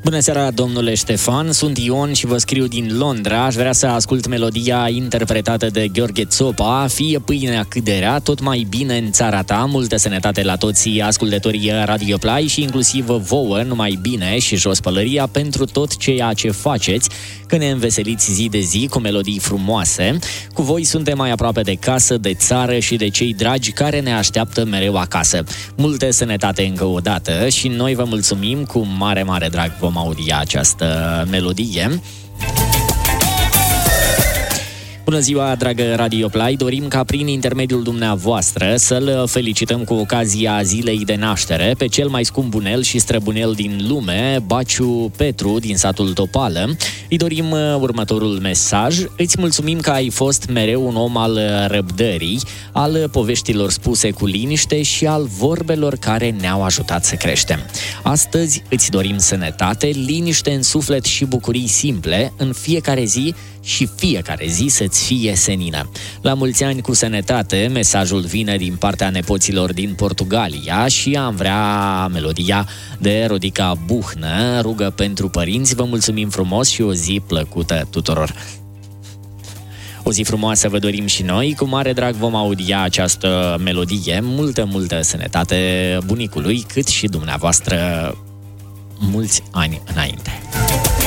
Bună seara, domnule Ștefan, sunt Ion și vă scriu din Londra. Aș vrea să ascult melodia interpretată de Gheorghe Țopa, Fie pâinea cât de rea, tot mai bine în țara ta. Multă sănătate la toți ascultătorii Radio Play și inclusiv vouă, numai bine și jos pălăria pentru tot ceea ce faceți, că ne înveseliți zi de zi cu melodii frumoase. Cu voi suntem mai aproape de casă, de țară și de cei dragi care ne așteaptă mereu acasă. Multă sănătate încă o dată și noi vă mulțumim, cu mare, mare drag vom audia această melodie. Bună ziua, dragă Radio Play! Dorim ca prin intermediul dumneavoastră să-l felicităm cu ocazia zilei de naștere pe cel mai scump bunel și străbunel din lume, Baciu Petru, din satul Topală. Îi dorim următorul mesaj. Îți mulțumim că ai fost mereu un om al răbdării, al poveștilor spuse cu liniște și al vorbelor care ne-au ajutat să creștem. Astăzi îți dorim sănătate, liniște în suflet și bucurii simple în fiecare zi și fiecare zi să-ți fie senină. La mulți ani cu sănătate, mesajul vine din partea nepoților din Portugalia și am vrea melodia de Rodica Buhnă, Rugă pentru părinți. Vă mulțumim frumos și o zi plăcută tuturor! O zi frumoasă vă dorim și noi, cu mare drag vom audia această melodie. Multă, multă sănătate bunicului, cât și dumneavoastră mulți ani înainte!